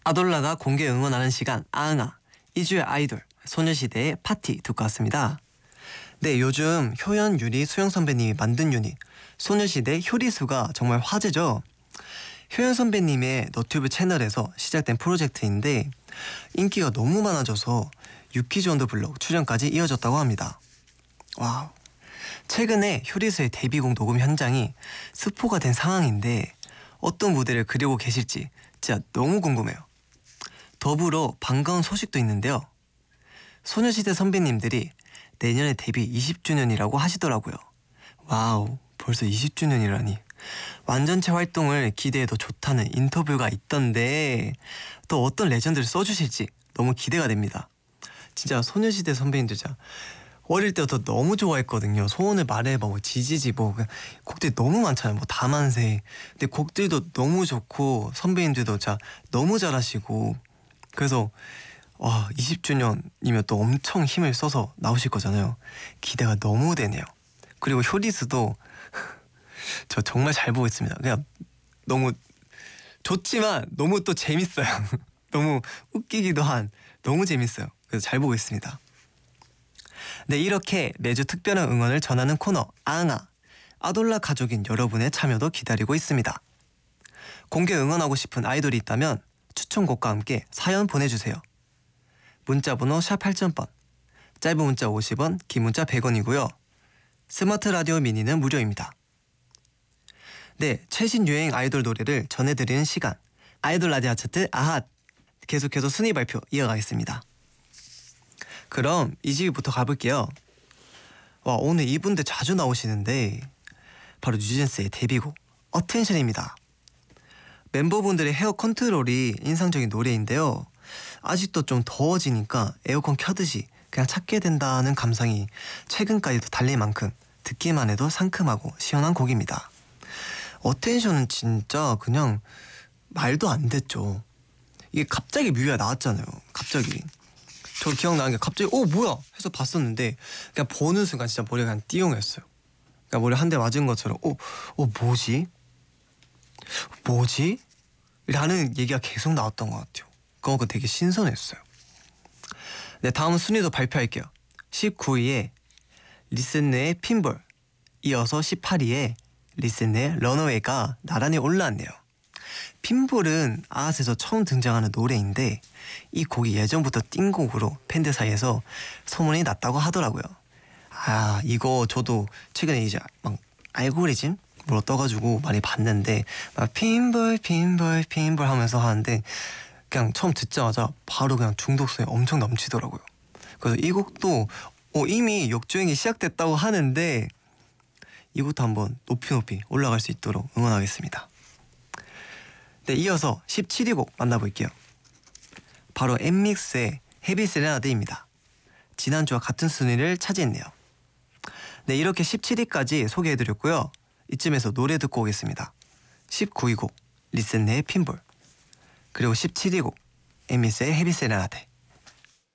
아돌라가 공개 응원하는 시간 아응아 2주의 아이돌 소녀시대의 파티 듣고 왔습니다. 네, 요즘 효연, 유리, 수영 선배님이 만든 유닛 소녀시대 효리수가 정말 화제죠. 효연 선배님의 너튜브 채널에서 시작된 프로젝트인데 인기가 너무 많아져서 유키즈 온더 블록 출연까지 이어졌다고 합니다. 와우. 최근에 효리수의 데뷔곡 녹음 현장이 스포가 된 상황인데 어떤 무대를 그리고 계실지 진짜 너무 궁금해요. 더불어 반가운 소식도 있는데요. 소녀시대 선배님들이 내년에 데뷔 20주년이라고 하시더라고요. 와우, 벌써 20주년이라니. 완전체 활동을 기대해도 좋다는 인터뷰가 있던데 또 어떤 레전드를 써주실지 너무 기대가 됩니다. 진짜 소녀시대 선배님들 진짜 어릴 때부터 너무 좋아했거든요. 소원을 말해봐, 뭐 지지지, 뭐 곡들이 너무 많잖아요. 뭐 다만세. 근데 곡들도 너무 좋고 선배님들도 진짜 너무 잘하시고 그래서 와 20주년이면 또 엄청 힘을 써서 나오실 거잖아요. 기대가 너무 되네요. 그리고 효리스도 저 정말 잘 보고 있습니다. 그냥 너무 좋지만 너무 또 재밌어요. 너무 웃기기도 한 너무 재밌어요. 그래서 잘 보고 있습니다. 네, 이렇게 매주 특별한 응원을 전하는 코너 아응아 아돌라 가족인 여러분의 참여도 기다리고 있습니다. 공개 응원하고 싶은 아이돌이 있다면 추천곡과 함께 사연 보내주세요. 문자번호 샵 8000번, 짧은 문자 50원, 긴 문자 100원이고요. 스마트 라디오 미니는 무료입니다. 네, 최신 유행 아이돌 노래를 전해드리는 시간 아이돌 라디오 차트 아핫. 계속해서 순위 발표 이어가겠습니다. 그럼 20위부터 가볼게요. 와, 오늘 이분들 자주 나오시는데 바로 뉴진스의 데뷔곡 어텐션입니다. 멤버분들의 헤어 컨트롤이 인상적인 노래인데요. 아직도 좀 더워지니까 에어컨 켜듯이 그냥 찾게 된다는 감상이 최근까지도 달릴 만큼 듣기만 해도 상큼하고 시원한 곡입니다. 어텐션은 진짜 그냥 말도 안 됐죠. 이게 갑자기 뮤비가 나왔잖아요. 갑자기 저 기억나는 게 갑자기 뭐야 해서 봤었는데 그냥 보는 순간 진짜 머리가 그냥 띠용했어요. 그러니까 머리 한 대 맞은 것처럼 뭐지? 라는 얘기가 계속 나왔던 것 같아요. 그거 되게 신선했어요. 네, 다음 순위도 발표할게요. 19위에 리센네의 핀볼, 이어서 18위에 리센네의 런어웨이가 나란히 올라왔네요. 핀볼은 아앗에서 처음 등장하는 노래인데 이 곡이 예전부터 띵곡으로 팬들 사이에서 소문이 났다고 하더라고요. 아, 이거 저도 최근에 이제 막 알고리즘으로 떠가지고 많이 봤는데 막 핀볼 하면서 하는데 그냥 처음 듣자마자 바로 그냥 중독성이 엄청 넘치더라고요. 그래서 이 곡도 이미 역주행이 시작됐다고 하는데 이것도 한번 높이 올라갈 수 있도록 응원하겠습니다. 네, 이어서 17위 곡 만나볼게요. 바로 엠믹스의 헤비 세레나데입니다. 지난주와 같은 순위를 차지했네요. 네, 이렇게 17위까지 소개해드렸고요. 이쯤에서 노래 듣고 오겠습니다. 19위 곡 리센네의 핀볼, 그리고 17위 곡 엠믹스의 헤비 세레나데.